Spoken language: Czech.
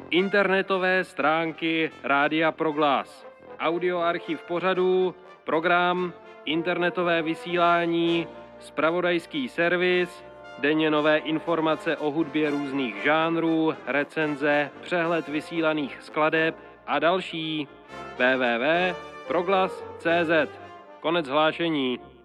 Internetové stránky Rádia Proglas. Audioarchiv pořadů, program, internetové vysílání, zpravodajský servis, denně nové informace o hudbě různých žánrů, recenze, přehled vysílaných skladeb a další. www.proglas.cz. Konec hlášení.